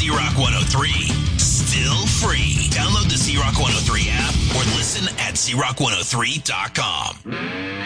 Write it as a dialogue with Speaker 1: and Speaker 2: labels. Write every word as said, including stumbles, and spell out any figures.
Speaker 1: C-Rock one oh three. Still free. Download the C-Rock one oh three app or listen at C Rock one oh three dot com.